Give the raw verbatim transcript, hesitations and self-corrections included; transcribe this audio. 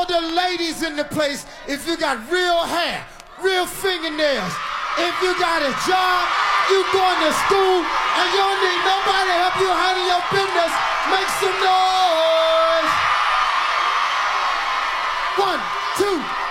all the ladies in the place, if you got real hair, real fingernails, if you got a job, you going to school, and you don't need nobody to help you handle your business, make some noise. One, two,